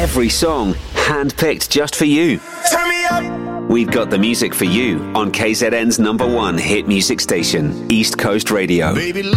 Every song handpicked just for you. Turn me up. We've got the music for you on KZN's #1 hit music station, East Coast Radio. Baby,